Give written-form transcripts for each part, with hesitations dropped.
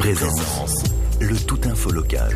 Présence, le tout info local.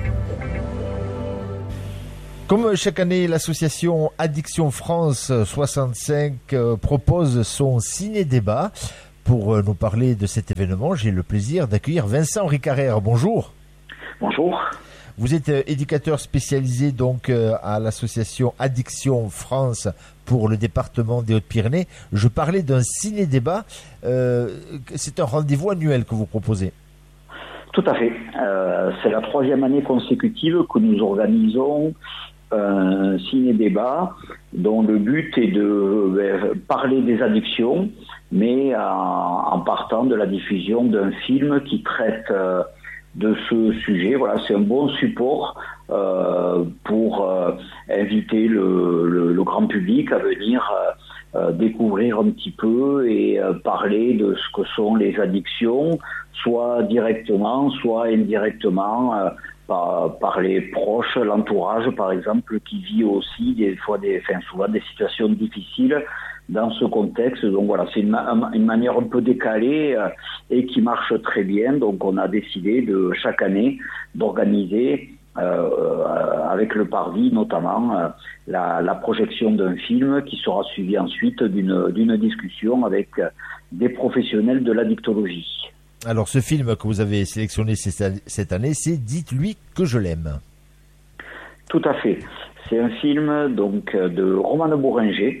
Comme chaque année, l'association Addiction France 65 propose son ciné-débat. Pour nous parler de cet événement, j'ai le plaisir d'accueillir Vincent Ricarère. Bonjour. Bonjour. Vous êtes éducateur spécialisé donc à l'association Addiction France pour le département des Hautes-Pyrénées. Je parlais d'un ciné-débat. C'est un rendez-vous annuel que vous proposez. Tout à fait. C'est la 3e année consécutive que nous organisons un ciné-débat dont le but est de parler des addictions, mais en partant de la diffusion d'un film qui traite de ce sujet. Voilà, c'est un bon support pour inviter le grand public à venir découvrir un petit peu et parler de ce que sont les addictions, soit directement, soit indirectement, par les proches, l'entourage par exemple, qui vit aussi souvent des situations difficiles dans ce contexte. Donc voilà, c'est une manière un peu décalée et qui marche très bien. Donc on a décidé de chaque année d'organiser avec le Parvis notamment la projection d'un film qui sera suivi ensuite d'une discussion avec des professionnels de l'addictologie. Alors ce film que vous avez sélectionné cette année, c'est Dites-lui que je l'aime. Tout à fait. C'est un film donc de Romane Bourringer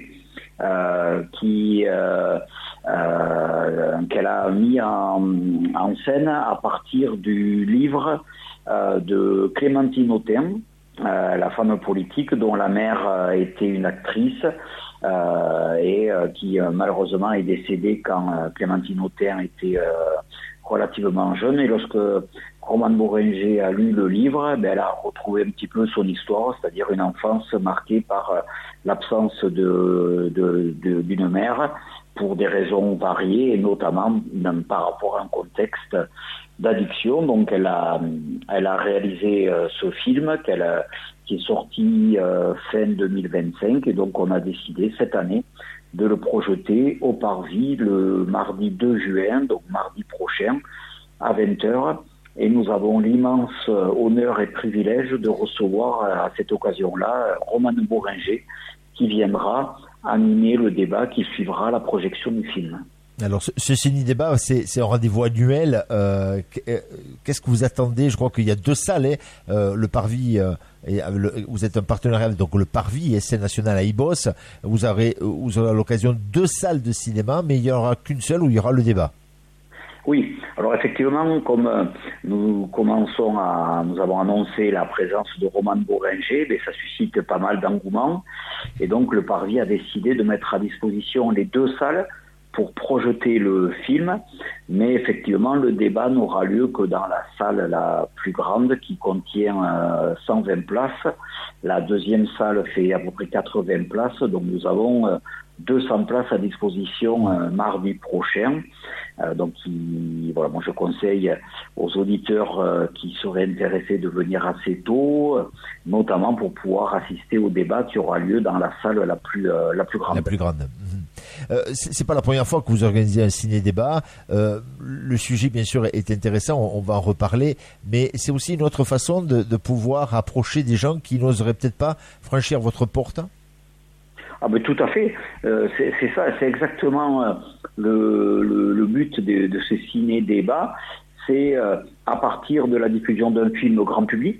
qu'elle a mis en scène à partir du livre de Clémentine Autain, la femme politique dont la mère était une actrice et qui malheureusement est décédée quand Clémentine Autain était relativement jeune. Et lorsque Romane Bourringer a lu le livre, elle a retrouvé un petit peu son histoire, c'est-à-dire une enfance marquée par l'absence d'une mère pour des raisons variées et notamment par rapport à un contexte d'addiction. Donc elle a réalisé ce film qui est sorti fin 2025 et donc on a décidé cette année de le projeter au Parvis le mardi 2 juin, donc mardi prochain à 20h. Et nous avons l'immense honneur et privilège de recevoir à cette occasion-là Romane Bourringer qui viendra animer le débat qui suivra la projection du film. Alors ce ciné-débat, c'est un rendez-vous annuel. Qu'est-ce que vous attendez ? Je crois qu'il y a 2 salles. Le Parvis, vous êtes un partenariat avec donc le Parvis et Scène Nationale à Ibos. Vous aurez à l'occasion 2 salles de cinéma, mais il n'y aura qu'une seule où il y aura le débat. Oui, alors effectivement, comme nous avons annoncé la présence de Romane Bourringer, ça suscite pas mal d'engouement. Et donc le Parvis a décidé de mettre à disposition les 2 salles pour projeter le film, mais effectivement le débat n'aura lieu que dans la salle la plus grande qui contient 120 places. La deuxième salle fait à peu près 80 places, donc nous avons 200 places à disposition mardi prochain. Donc voilà, moi je conseille aux auditeurs qui seraient intéressés de venir assez tôt, notamment pour pouvoir assister au débat qui aura lieu dans la salle la plus grande. La plus grande. C'est pas la première fois que vous organisez un ciné-débat. Le sujet, bien sûr, est intéressant. On va en reparler. Mais c'est aussi une autre façon de pouvoir approcher des gens qui n'oseraient peut-être pas franchir votre porte. Ah ben tout à fait. C'est ça. C'est exactement le but de ce ciné-débat. C'est à partir de la diffusion d'un film au grand public,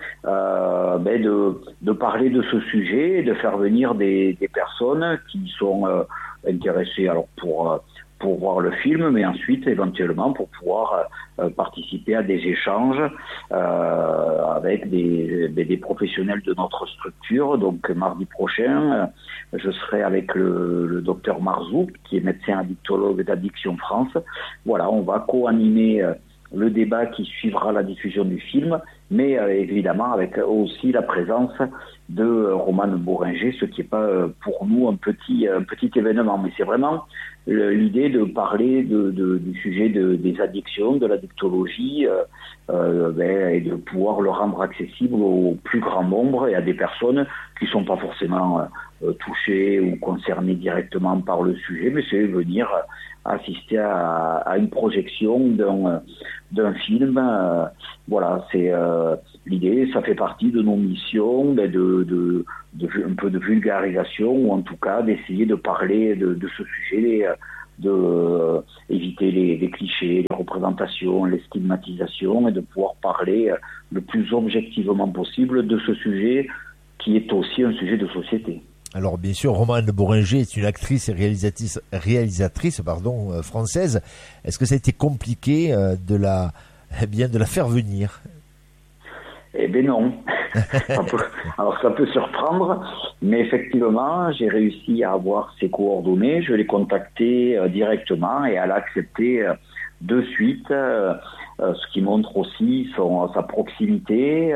de parler de ce sujet et de faire venir des personnes qui sont intéressées alors pour voir le film, mais ensuite éventuellement pour pouvoir participer à des échanges avec des professionnels de notre structure. Donc mardi prochain, je serai avec le docteur Marzou, qui est médecin addictologue d'Addiction France. Voilà, on va co-animer le débat qui suivra la diffusion du film, mais évidemment avec aussi la présence de Romane Bourringer, ce qui n'est pas pour nous un petit événement, mais c'est vraiment l'idée de parler du sujet des addictions, de l'addictologie, et de pouvoir le rendre accessible au plus grand nombre et à des personnes qui ne sont pas forcément touchées ou concernées directement par le sujet, mais c'est venir assister à une projection d'un film. Voilà, c'est l'idée. Ça fait partie de nos missions, de un peu de vulgarisation, ou en tout cas d'essayer de parler de ce sujet, éviter les clichés, les représentations, les stigmatisations, et de pouvoir parler le plus objectivement possible de ce sujet qui est aussi un sujet de société. Alors bien sûr, Romane Bourringer est une actrice et réalisatrice française. Est-ce que ça a été compliqué de la faire venir? Eh bien non. Alors ça peut surprendre, mais effectivement, j'ai réussi à avoir ses coordonnées. Je l'ai contactée directement et elle a accepté de suite, ce qui montre aussi sa proximité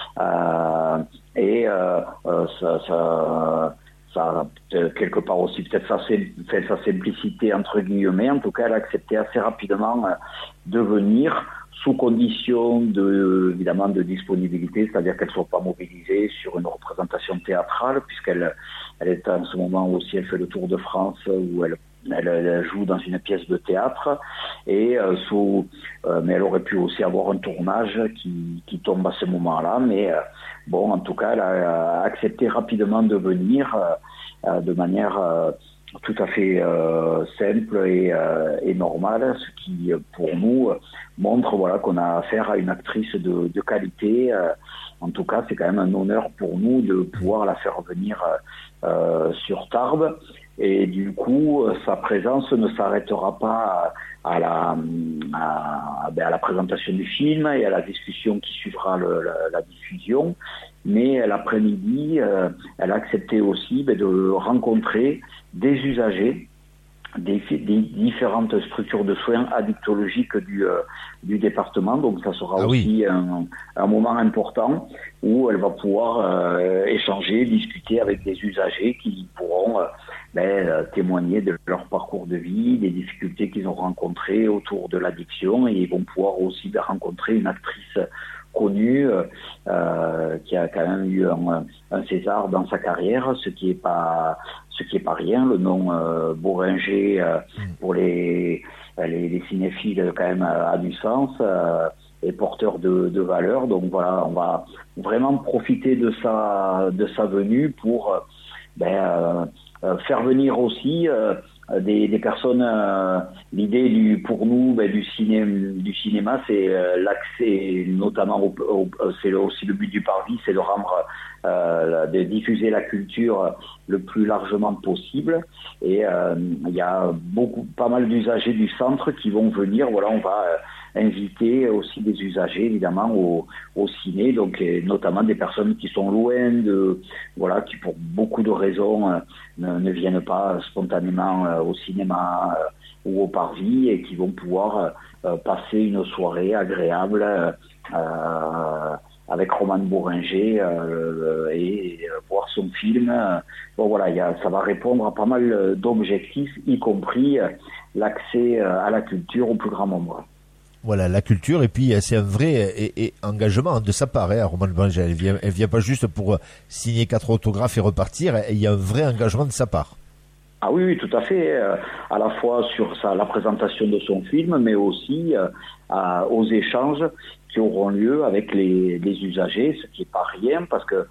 et ça quelque part aussi peut-être sa simplicité entre guillemets. En tout cas, elle a accepté assez rapidement de venir, sous condition évidemment de disponibilité, c'est-à-dire qu'elle ne soit pas mobilisée sur une représentation théâtrale, puisqu'elle est en ce moment aussi, elle fait le tour de France où elle joue dans une pièce de théâtre, et mais elle aurait pu aussi avoir un tournage qui tombe à ce moment-là, mais bon, en tout cas, elle a accepté rapidement de venir de manière tout à fait simple et normale, ce qui pour nous montre qu'on a affaire à une actrice de qualité. En tout cas, c'est quand même un honneur pour nous de pouvoir la faire venir sur Tarbes. Et du coup, sa présence ne s'arrêtera pas à la présentation du film et à la discussion qui suivra la diffusion. Mais l'après-midi, elle a accepté aussi de rencontrer des usagers des différentes structures de soins addictologiques du département. Donc ça sera aussi un moment important où elle va pouvoir échanger, discuter avec des usagers qui pourront témoigner de leur parcours de vie, des difficultés qu'ils ont rencontrées autour de l'addiction, et ils vont pouvoir aussi rencontrer une actrice connue qui a quand même eu un César dans sa carrière, ce qui est pas rien. Le nom Bourringer pour les cinéphiles quand même a du sens, et porteur de valeur. Donc voilà, on va vraiment profiter de sa venue pour faire venir aussi des personnes. L'idée pour nous du cinéma, c'est l'accès, notamment c'est aussi le but du Parvis, c'est de rendre de diffuser la culture le plus largement possible. Et il y a pas mal d'usagers du centre qui vont venir. Voilà, on va inviter aussi des usagers évidemment au ciné, donc notamment des personnes qui sont loin qui pour beaucoup de raisons ne viennent pas spontanément au cinéma ou au Parvis, et qui vont pouvoir passer une soirée agréable avec Romane Bourringer et voir son film. Ça va répondre à pas mal d'objectifs, y compris l'accès à la culture au plus grand nombre. Voilà, la culture, et puis c'est un vrai engagement de sa part, Romane Bourringer. Elle vient pas juste pour signer 4 autographes et repartir, il y a un vrai engagement de sa part. Ah oui, tout à fait, à la fois sur la présentation de son film, mais aussi aux échanges qui auront lieu avec les usagers, ce qui est pas rien, parce que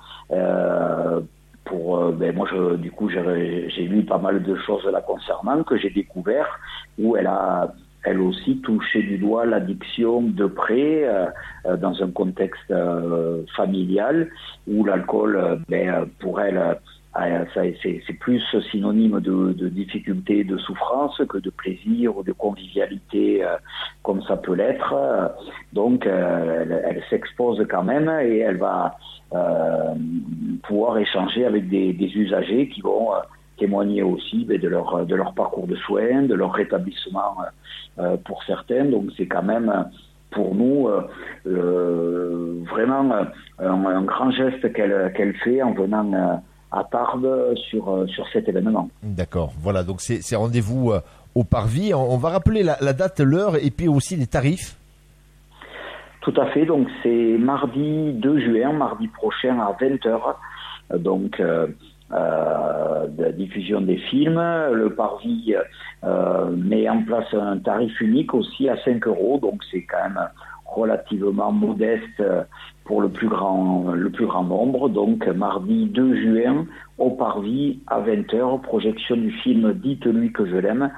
moi j'ai lu pas mal de choses la concernant, que j'ai découvert, où elle a elle aussi touché du doigt l'addiction de près, dans un contexte familial, où l'alcool, pour elle, c'est plus synonyme de difficulté, de souffrance, que de plaisir ou de convivialité, comme ça peut l'être. Donc elle s'expose quand même, et elle va pouvoir échanger avec des usagers qui vont témoigner aussi de leur parcours de soins, de leur rétablissement pour certains. Donc c'est quand même pour nous vraiment un grand geste qu'elle fait en venant à Tarbes sur cet événement. D'accord, voilà, donc c'est rendez-vous au Parvis. On va rappeler la date, l'heure, et puis aussi les tarifs. Tout à fait, donc c'est mardi 2 juin, mardi prochain à 20h. Donc de la diffusion des films. Le Parvis met en place un tarif unique aussi à 5 €, donc c'est quand même relativement modeste pour le plus grand nombre. Donc mardi 2 juin au Parvis à 20h, projection du film Dites-lui que je l'aime,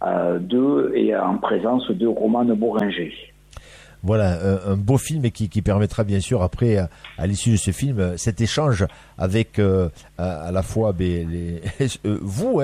et en présence de Romane Boringer. Voilà, un beau film qui permettra bien sûr après, à l'issue de ce film, cet échange avec à la fois vous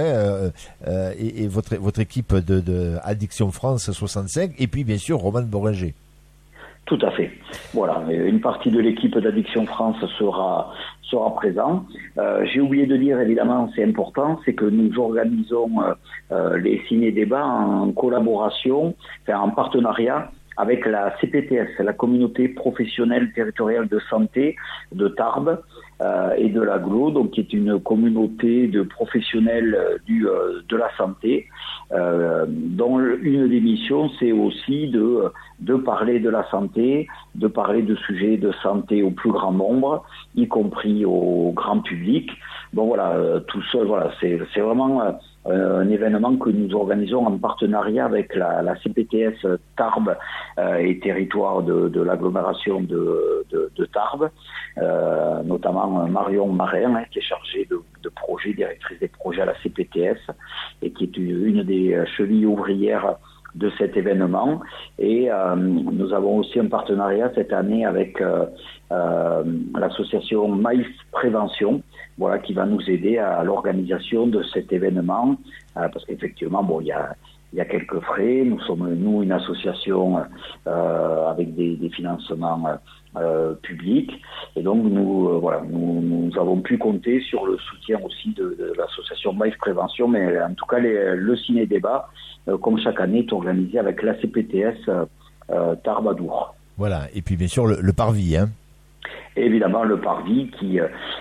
et votre équipe de Addiction France 65 et puis bien sûr Romane Boringer. Tout à fait. Voilà, une partie de l'équipe d'Addiction France sera présent. J'ai oublié de dire, évidemment, c'est important, c'est que nous organisons les ciné-débats en collaboration, en partenariat avec la CPTS, la Communauté Professionnelle Territoriale de Santé de Tarbes et de l'Aglo, donc qui est une communauté de professionnels de la santé, dont une des missions, c'est aussi de parler de la santé, de parler de sujets de santé au plus grand nombre, y compris au grand public. Bon voilà, tout seul, voilà, c'est vraiment un événement que nous organisons en partenariat avec la CPTS Tarbes et territoire de l'agglomération de Tarbes, notamment Marion Marin, qui est chargée de projet, directrice des projets à la CPTS, et qui est une des chevilles ouvrières de cet événement. Et nous avons aussi un partenariat cette année avec l'association Maïf Prévention, voilà, qui va nous aider à l'organisation de cet événement, parce qu'effectivement, bon, il y a quelques frais. Nous sommes une association avec des financements publics, et donc nous avons pu compter sur le soutien aussi de l'association Maïf Prévention. Mais en tout cas, le ciné-débat, comme chaque année, est organisé avec la CPTS Tarbes-Adour. Voilà, et puis bien sûr le Parvis, hein. Et évidemment le Parvis qui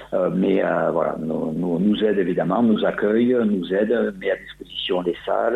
nous aide, évidemment, nous accueille, nous aide, met à disposition les salles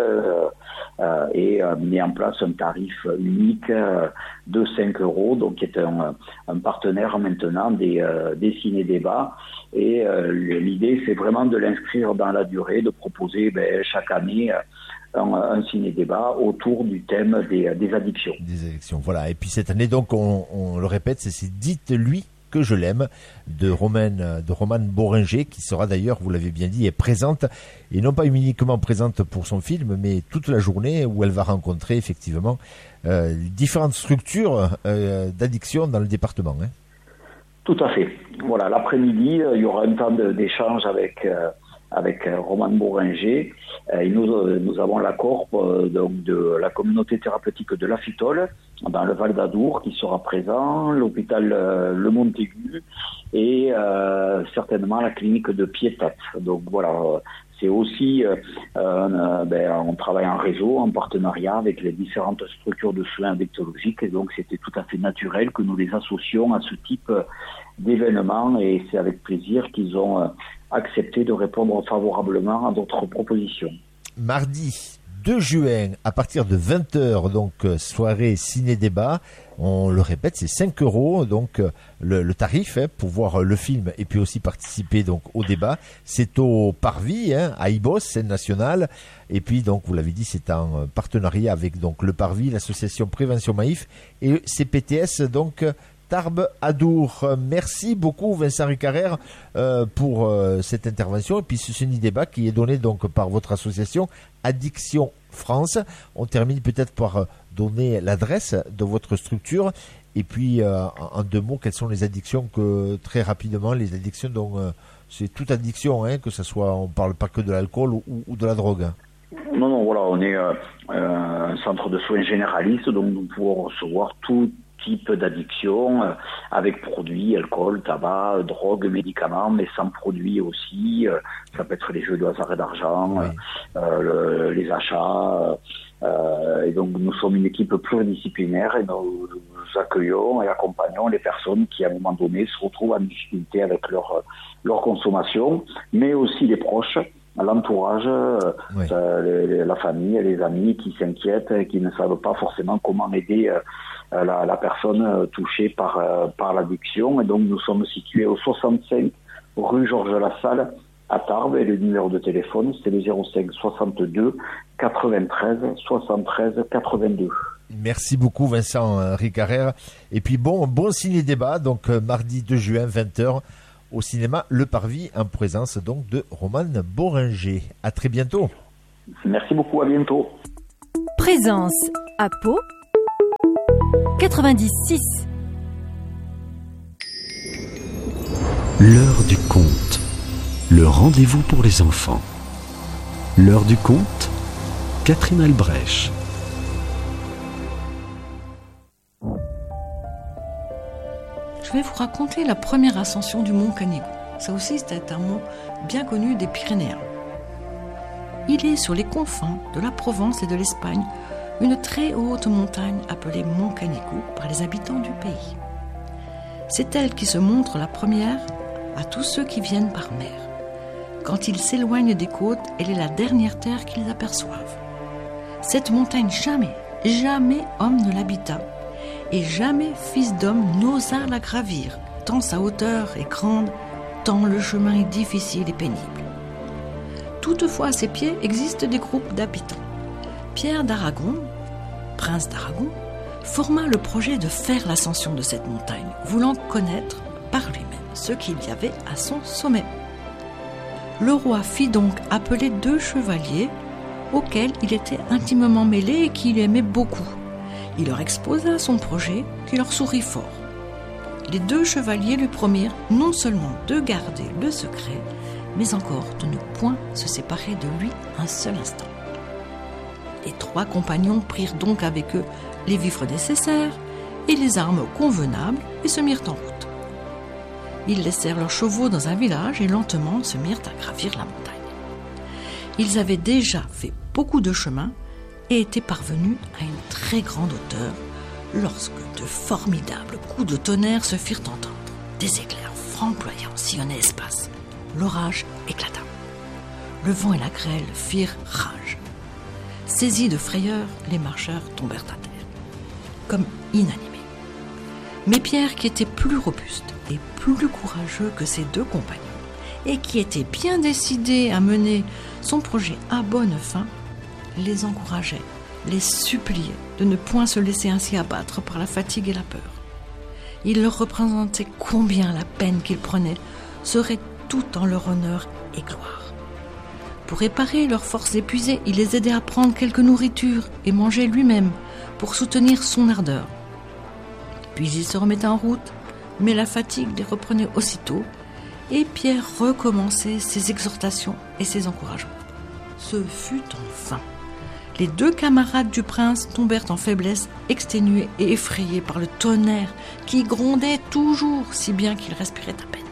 et met en place un tarif unique de 5 €, donc qui est un partenaire maintenant des ciné-débats. Et l'idée, c'est vraiment de l'inscrire dans la durée, de proposer chaque année un ciné-débat autour du thème des addictions. Des addictions, voilà. Et puis cette année, donc, on le répète, c'est Dites-lui que je l'aime de Romane Boringer, qui sera d'ailleurs, vous l'avez bien dit, est présente, et non pas uniquement présente pour son film, mais toute la journée où elle va rencontrer effectivement différentes structures d'addiction dans le département. Hein. Tout à fait. Voilà, l'après-midi, il y aura un temps d'échange avec Romane Boringer. Et nous avons l'accord donc de la communauté thérapeutique de la Fitole dans le Val d'Adour qui sera présent, l'hôpital Le Montaigu et certainement la clinique de Piétat. Donc voilà, c'est aussi on travaille en réseau, en partenariat avec les différentes structures de soins addictologiques, et donc c'était tout à fait naturel que nous les associons à ce type d'événement, et c'est avec plaisir qu'ils ont accepté de répondre favorablement à notre proposition. Mardi 2 juin, à partir de 20h, donc soirée ciné-débat. On le répète, c'est 5 €, donc le tarif pour voir le film et puis aussi participer donc au débat. C'est au Parvis, à Ibos, scène nationale. Et puis donc, vous l'avez dit, c'est en partenariat avec donc le Parvis, l'association Prévention Maïf et CPTS, donc Tarbes-Adour. Merci beaucoup Vincent Ricarrère pour cette intervention et puis ce ciné-débat qui est donné donc par votre association Addiction France. On termine peut-être par donner l'adresse de votre structure et puis en 2 mots, quelles sont les addictions très rapidement, les addictions dont c'est toute addiction, que ce soit, on parle pas que de l'alcool ou de la drogue. Non, voilà, on est un centre de soins généraliste, donc nous pouvons recevoir tout type d'addiction avec produits, alcool, tabac, drogue, médicaments, mais sans produits aussi. Ça peut être les jeux de hasard et d'argent, oui. Les achats. Et donc nous sommes une équipe pluridisciplinaire et nous accueillons et accompagnons les personnes qui à un moment donné se retrouvent en difficulté avec leur consommation, mais aussi les proches, l'entourage, oui. La famille, les amis qui s'inquiètent et qui ne savent pas forcément comment aider la personne touchée par l'addiction. Et donc nous sommes situés au 65 rue Georges Lassalle à Tarbes, et le numéro de téléphone, c'est le 05 62 93 73 82. Merci beaucoup Vincent Ricarrer. Et puis bon ciné-débat, donc mardi 2 juin, 20h, au cinéma Le Parvis, en présence donc de Romane Boringer. À très bientôt. Merci beaucoup, à bientôt. Présence à Pau 96. L'heure du conte. Le rendez-vous pour les enfants. L'heure du conte, Catherine Albrecht. Je vais vous raconter la première ascension du mont Canigou. Ça aussi, c'était un mont bien connu des Pyrénéens. Il est sur les confins de la Provence et de l'Espagne, une très haute montagne appelée Mont Canigou par les habitants du pays. C'est elle qui se montre la première à tous ceux qui viennent par mer. Quand ils s'éloignent des côtes, elle est la dernière terre qu'ils aperçoivent. Cette montagne, jamais homme ne l'habita, et jamais fils d'homme n'osa la gravir, tant sa hauteur est grande, tant le chemin est difficile et pénible. Toutefois, à ses pieds existent des groupes d'habitants. Pierre d'Aragon, prince d'Aragon, forma le projet de faire l'ascension de cette montagne, voulant connaître par lui-même ce qu'il y avait à son sommet. Le roi fit donc appeler 2 chevaliers auxquels il était intimement mêlé et qu'il aimait beaucoup. Il leur exposa son projet, qui leur sourit fort. Les 2 chevaliers lui promirent non seulement de garder le secret, mais encore de ne point se séparer de lui un seul instant. Les 3 compagnons prirent donc avec eux les vivres nécessaires et les armes convenables et se mirent en route. Ils laissèrent leurs chevaux dans un village et lentement se mirent à gravir la montagne. Ils avaient déjà fait beaucoup de chemin et étaient parvenus à une très grande hauteur lorsque de formidables coups de tonnerre se firent entendre. Des éclairs flamboyants sillonnaient l'espace. L'orage éclata. Le vent et la grêle firent rage. Saisis de frayeur, les marcheurs tombèrent à terre, comme inanimés. Mais Pierre, qui était plus robuste et plus courageux que ses 2 compagnons, et qui était bien décidé à mener son projet à bonne fin, les encourageait, les suppliait de ne point se laisser ainsi abattre par la fatigue et la peur. Il leur représentait combien la peine qu'ils prenaient serait tout en leur honneur et gloire. Pour réparer leurs forces épuisées, il les aidait à prendre quelque nourriture et manger lui-même pour soutenir son ardeur. Puis il se remettait en route, mais la fatigue les reprenait aussitôt et Pierre recommençait ses exhortations et ses encouragements. Ce fut enfin. Les 2 camarades du prince tombèrent en faiblesse, exténués et effrayés par le tonnerre qui grondait toujours, si bien qu'ils respiraient à peine.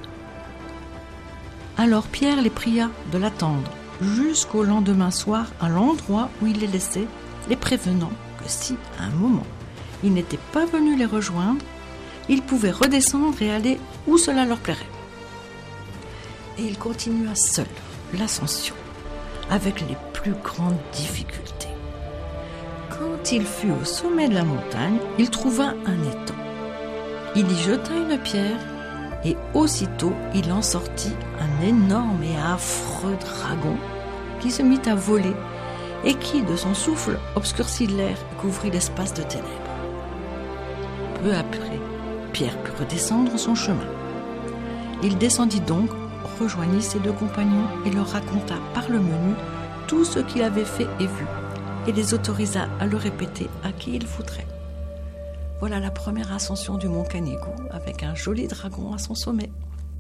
Alors Pierre les pria de l'attendre jusqu'au lendemain soir à l'endroit où il les laissait, les prévenant que si, à un moment, il n'était pas venu les rejoindre, ils pouvaient redescendre et aller où cela leur plairait. Et il continua seul l'ascension, avec les plus grandes difficultés. Quand il fut au sommet de la montagne, il trouva un étang. Il y jeta une pierre et aussitôt il en sortit un énorme et affreux dragon qui se mit à voler et qui, de son souffle, obscurcit l'air et couvrit l'espace de ténèbres. Peu après, Pierre put redescendre son chemin. Il descendit donc, rejoignit ses 2 compagnons et leur raconta par le menu tout ce qu'il avait fait et vu, et les autorisa à le répéter à qui il voudrait. Voilà la première ascension du mont Canigou avec un joli dragon à son sommet.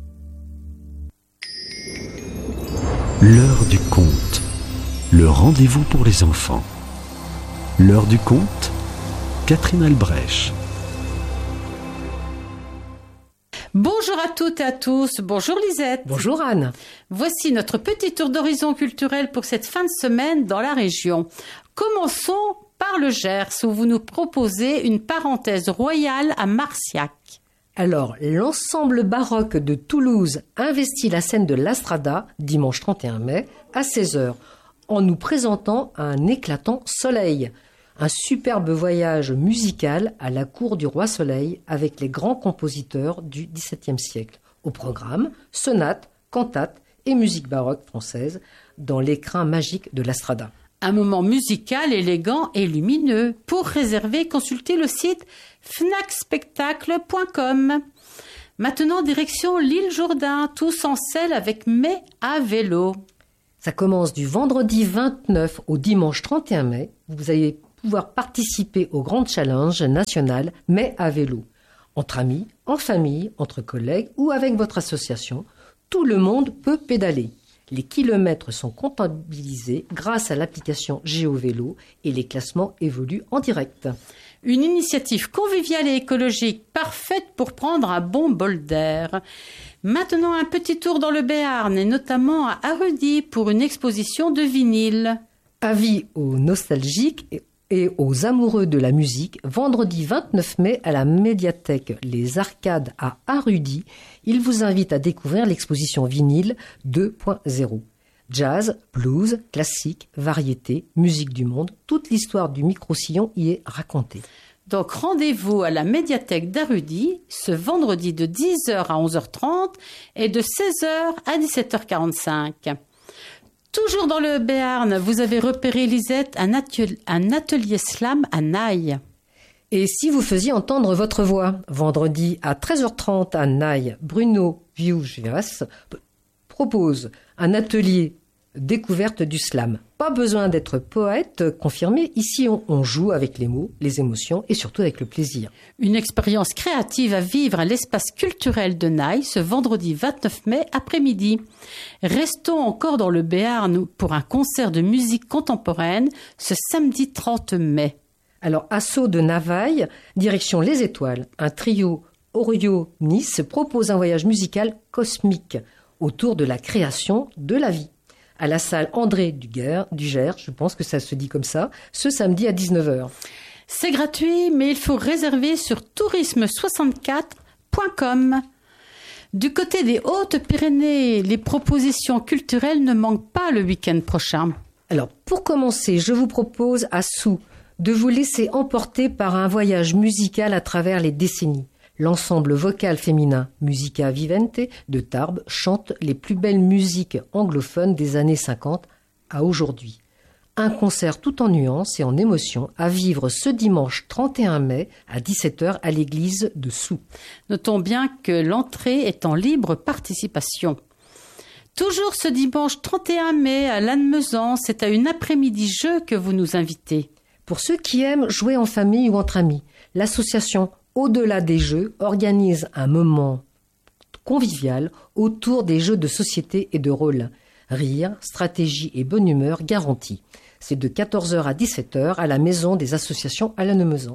L'heure du conte. Le rendez-vous pour les enfants. L'heure du conte, Catherine Albrecht. Bonjour à toutes et à tous, bonjour Lisette. Bonjour Anne. Voici notre petit tour d'horizon culturel pour cette fin de semaine dans la région. Commençons par le Gers où vous nous proposez une parenthèse royale à Marciac. Alors, l'ensemble baroque de Toulouse investit la scène de l'Astrada, dimanche 31 mai, à 16h, en nous présentant un éclatant soleil. Un superbe voyage musical à la cour du roi Soleil avec les grands compositeurs du XVIIe siècle. Au programme, sonates, cantates et musique baroque française dans l'écrin magique de la Strada. Un moment musical, élégant et lumineux. Pour réserver, consultez le site fnacspectacle.com. Maintenant, direction l'île Jourdain, tous en selle avec mai à vélo. Ça commence du vendredi 29 au dimanche 31 mai. Vous allez pouvoir participer au Grand Challenge national mai à vélo. Entre amis, en famille, entre collègues ou avec votre association, tout le monde peut pédaler. Les kilomètres sont comptabilisés grâce à l'application GeoVélo et les classements évoluent en direct. Une initiative conviviale et écologique parfaite pour prendre un bon bol d'air. Maintenant, un petit tour dans le Béarn et notamment à Arudy pour une exposition de vinyle. Avis aux nostalgiques et aux amoureux de la musique, vendredi 29 mai à la médiathèque Les Arcades à Arudy, il vous invite à découvrir l'exposition vinyle 2.0. Jazz, blues, classique, variété, musique du monde, toute l'histoire du micro-sillon y est racontée. Donc rendez-vous à la médiathèque d'Arudy ce vendredi de 10h à 11h30 et de 16h à 17h45. Toujours dans le Béarn, vous avez repéré, Lisette, un atelier slam à Naï. Et si vous faisiez entendre votre voix, vendredi à 13h30 à Naï, Bruno Viougeas propose un atelier découverte du slam. Pas besoin d'être poète confirmé, ici on joue avec les mots, les émotions et surtout avec le plaisir. Une expérience créative à vivre à l'espace culturel de Naï ce vendredi 29 mai après-midi. Restons encore dans le Béarn pour un concert de musique contemporaine ce samedi 30 mai. Alors, Assaut de Navaille, direction Les Étoiles, un trio Orio-Nice propose un voyage musical cosmique autour de la création de la vie. À la salle André Dugère, je pense que ça se dit comme ça, ce samedi à 19h. C'est gratuit, mais il faut réserver sur tourisme64.com. Du côté des Hautes-Pyrénées, les propositions culturelles ne manquent pas le week-end prochain. Alors, pour commencer, je vous propose à Sous de vous laisser emporter par un voyage musical à travers les décennies. L'ensemble vocal féminin Musica Vivente de Tarbes chante les plus belles musiques anglophones des années 50 à aujourd'hui. Un concert tout en nuances et en émotions à vivre ce dimanche 31 mai à 17h à l'église de Sous. Notons bien que l'entrée est en libre participation. Toujours ce dimanche 31 mai à Lannemezan, c'est à une après-midi jeu que vous nous invitez. Pour ceux qui aiment jouer en famille ou entre amis, l'association Au-delà des jeux organise un moment convivial autour des jeux de société et de rôle. Rire, stratégie et bonne humeur garantie. C'est de 14h à 17h à la maison des associations à Lannemezan.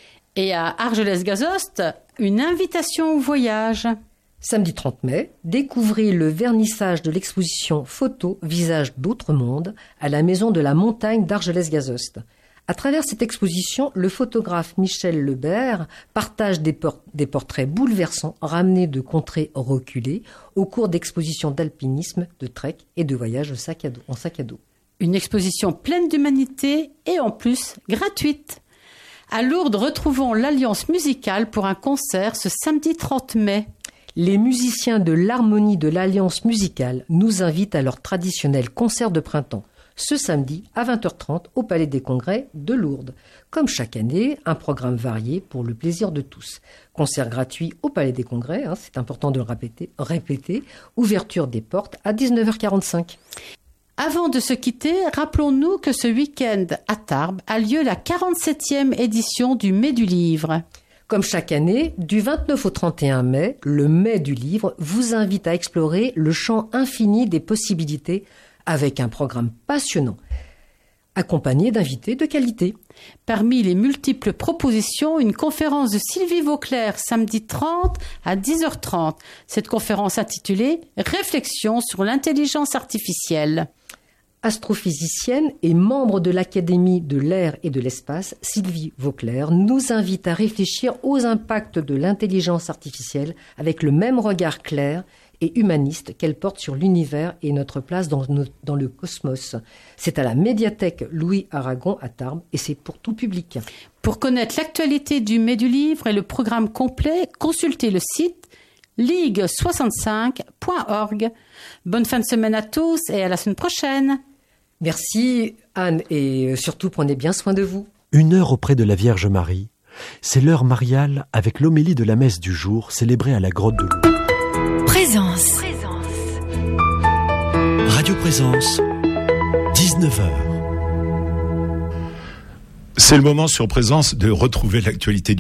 Et à Argelès-Gazost, une invitation au voyage. Samedi 30 mai, découvrez le vernissage de l'exposition Photo Visage d'autres mondes à la maison de la montagne d'Argelès-Gazost. À travers cette exposition, le photographe Michel Lebert partage des portraits bouleversants ramenés de contrées reculées au cours d'expositions d'alpinisme, de trek et de voyages en sac à dos. Une exposition pleine d'humanité et en plus gratuite. À Lourdes, retrouvons l'Alliance musicale pour un concert ce samedi 30 mai. Les musiciens de l'Harmonie de l'Alliance musicale nous invitent à leur traditionnel concert de printemps. Ce samedi à 20h30 au Palais des Congrès de Lourdes. Comme chaque année, un programme varié pour le plaisir de tous. Concert gratuit au Palais des Congrès, c'est important de le répéter. Ouverture des portes à 19h45. Avant de se quitter, rappelons-nous que ce week-end à Tarbes a lieu la 47e édition du Mai du Livre. Comme chaque année, du 29 au 31 mai, le Mai du Livre vous invite à explorer le champ infini des possibilités avec un programme passionnant, accompagné d'invités de qualité. Parmi les multiples propositions, une conférence de Sylvie Vauclair, samedi 30 à 10h30. Cette conférence intitulée « Réflexion sur l'intelligence artificielle ». Astrophysicienne et membre de l'Académie de l'air et de l'espace, Sylvie Vauclair nous invite à réfléchir aux impacts de l'intelligence artificielle avec le même regard clair et humaniste qu'elle porte sur l'univers et notre place dans le cosmos. C'est à la médiathèque Louis Aragon à Tarbes et c'est pour tout public. Pour connaître l'actualité du Mai du Livre et le programme complet, consultez le site ligue65.org. Bonne fin de semaine à tous et à la semaine prochaine. Merci Anne et surtout prenez bien soin de vous. 1 heure auprès de la Vierge Marie, c'est l'heure mariale avec l'homélie de la messe du jour célébrée à la grotte de Loup. Présence. Radio Présence, 19h. C'est le moment sur Présence de retrouver l'actualité du